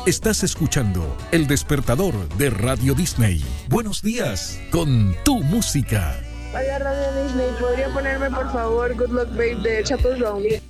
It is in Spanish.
Estás escuchando El Despertador de Radio Disney. Buenos días con tu música. Hola Radio Disney, ¿podría ponerme por favor Good Luck Babe de Chappell Roan?